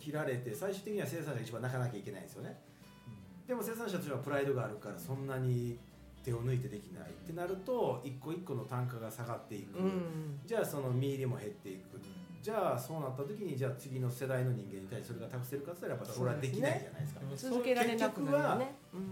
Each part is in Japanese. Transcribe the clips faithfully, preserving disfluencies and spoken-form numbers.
切られて最終的には生産者が一番泣かなきゃいけないんですよね、うん、でも生産者としてはプライドがあるからそんなに手を抜いてできないってなると一個一個の単価が下がっていく、うん、じゃあその実入りも減っていく、うん、じゃあそうなった時にじゃあ次の世代の人間に対してそれが託せるかって言ったらやっぱそれはできないじゃないですか、 ですね、続けられなくなるよね、 うん、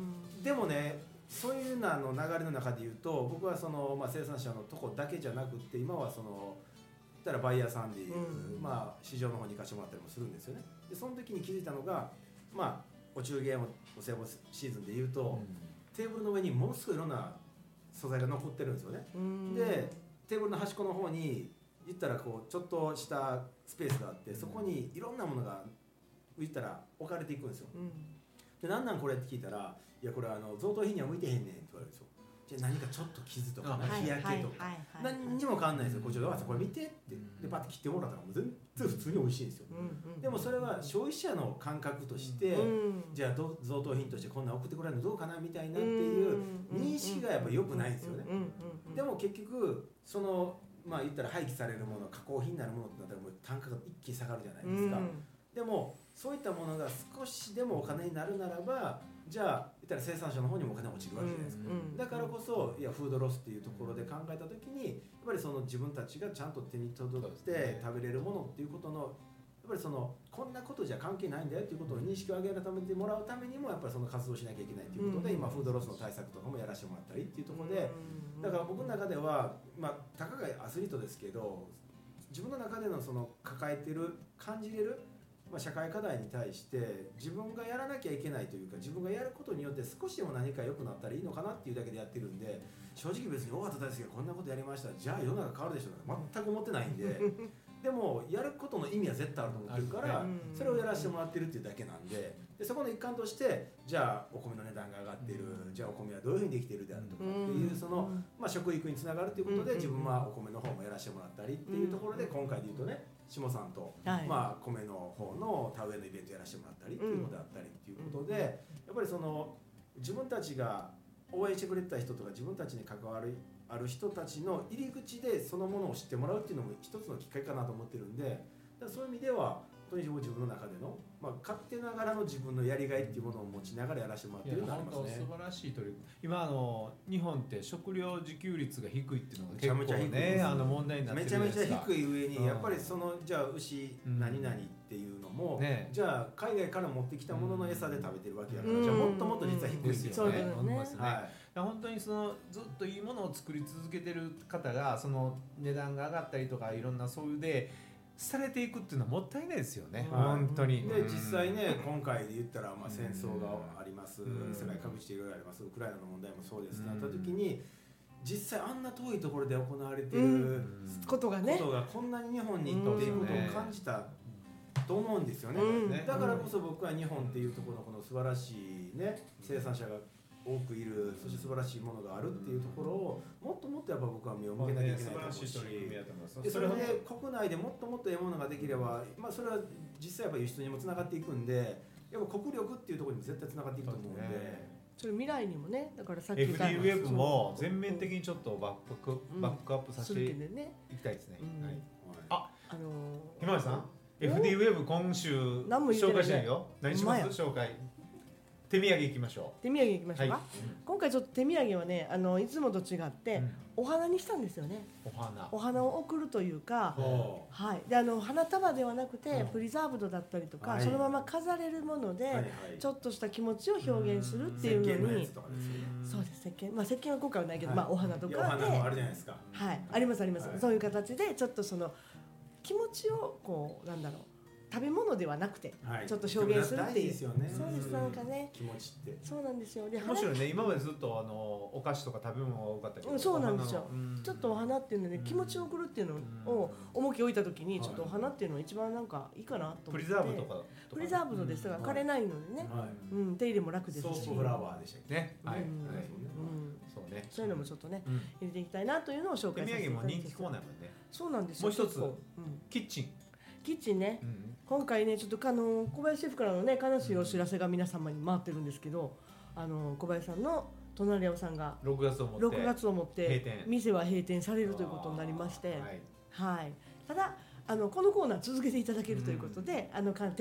でもねそういうなの流れの中で言うと僕はその、まあ、生産者のとこだけじゃなくって今はその言ったらバイヤーさんでいう、うんまあ、市場の方に行かせてもらったりもするんですよね。でその時に気づいたのが、まあ、お中元お歳暮シーズンで言うと、うん、テーブルの上にものすごいいろんな素材が残ってるんですよね、うん、でテーブルの端っこの方に言ったらこうちょっとしたスペースがあってそこにいろんなものが言ったら置かれていくんですよ、うん、でなんなんこれって聞いたらいやこれあの贈答品には向いてへんねんって言われるんですよ。じゃあ何かちょっと傷とか日焼けとか何にも変わんないですよ。こっちはこれ見てってでパッと切ってもらったらもう全然普通に美味しいんですよ、うんうん、でもそれは消費者の感覚として、うん、じゃあ贈答品としてこんな送ってくれるのどうかなみたいなっていう認識がやっぱ良くないんですよね。でも結局そのまあ言ったら廃棄されるもの加工品になるものってなったらもう単価が一気に下がるじゃないですか、うん、でもそういったものが少しでもお金になるならばじゃあ言ったら生産者の方にもお金が落ちるわけじゃないですか、うんうん、だからこそいやフードロスっていうところで考えた時にやっぱりその自分たちがちゃんと手に取って食べれるものっていうことのやっぱりそのこんなことじゃ関係ないんだよっていうことを認識を上げるためにもらうためにもやっぱりその活動しなきゃいけないということで、うん、今フードロスの対策とかもやらせてもらったりっていうところでだから僕の中ではまあたかがアスリートですけど自分の中でのその抱えてる感じれるまあ、社会課題に対して自分がやらなきゃいけないというか自分がやることによって少しでも何か良くなったらいいのかなっていうだけでやってるんで正直別に尾形大輔がこんなことやりましたじゃあ世の中変わるでしょうか全く思ってないんででもやることの意味は絶対あると思ってるからそれをやらせてもらってるっていうだけなんで、でそこの一環としてじゃあお米の値段が上がっているじゃあお米はどういうふうにできているであるとかっていうその、まあ、食育につながるということで自分はお米の方もやらせてもらったりっていうところで今回で言うとね下さんと、はいまあ、米の方の田植えのイベントやらせてもらったりっていうことだったりっていうことで、やっぱりその自分たちが応援してくれた人とか自分たちに関わるある人たちの入り口でそのものを知ってもらうっていうのも一つのきっかけかなと思ってるんで、だからそういう意味では本当に自分の中での、まあ、勝手ながらの自分のやりがいっていうものを持ちながらやらせてもらってるのがありますね。 素晴らしい取り組み。今あの日本って食料自給率が低いっていうのが結構ねめちゃめちゃ低いあの問題になってるじゃないですか。 めちゃめちゃ低い上にやっぱりそのじゃあ牛何々っていうのも、うんね、じゃあ海外から持ってきたものの餌で食べてるわけやから、うん、じゃあもっともっと実は低いんですよね。 うん、ねねはい、本当にそのずっといいものを作り続けてる方がその値段が上がったりとかいろんなそういうでされていくっていうのはもったいないですよね、はい、本当に。 で実際ね今回で言ったらまあ戦争があります、世界各地でいろいろあります、ウクライナの問題もそうですなった時に実際あんな遠いところで行われていることがねことがこんなに日本に行っていることを感じたと思うんですよね、うん、だからこそ僕は日本っていうところのこの素晴らしいね生産者が多くいる、そして素晴らしいものがあるっていうところをもっともっとやっぱ僕は目を向けなきゃいけないと思うし、でそれで国内でもっともっとええものができれば、まあ、それは実際やっぱ輸出にもつながっていくんでやっぱ国力っていうところにも絶対つながっていくと思うんで。 それ未来にもね、だからさっきエフディー ウェブも全面的にちょっとバック、うん、バックアップさせていきたいですね、うんはい、あ、あのー、ひまわりさん エフディー ウェブ今週紹介しないよ。何します紹介。手土産行きましょう。 手土産行きましょうか、はい、今回ちょっと手土産はねあのいつもと違って、うん、お花にしたんですよね。 お花お花を贈るというか、はい、であの花束ではなくて、うん、プリザーブドだったりとか、はい、そのまま飾れるもので、はいはい、ちょっとした気持ちを表現するっていうのに、そうです石鹸、まあ石鹸は今回はないけど、はい、まあお花とかで、お花もあるじゃないですか。 はい、ありますあります、はい、そういう形でちょっとその気持ちをこうなんだろう食べ物ではなくて、はい、ちょっと表現するっていう、 ですよね、 そうですなんかね気持ちってそうなんですよ。でもちろんね今までずっとあのお菓子とか食べ物が多かったけど、 うん、そうなんですよ。ちょっとお花っていうので気持ちを送るっていうのを重きを置いた時にちょっとお花っていうのが一番なんかいいかなと思って。 プリザーブとかプリザーブドですから枯れないのでね、はいうん、手入れも楽ですし、 ソープフラワーでしたっけね、 はい、うんうんそうね、 そういうのもちょっとね、うん、入れていきたいなというのを紹介させていただきます。 手土産も人気コーナーもね。 そうなんですよ。 もう一つ、うん、キッチンキッチンね、うん、今回ねちょっとあの小林シェフからのね悲しいお知らせが皆様に回ってるんですけど、あの小林さんの隣屋さんがろくがつをもってろくがつをもって店は閉店されるということになりまして、はいはい、ただあのこのコーナー続けていただけるということで、うん、あの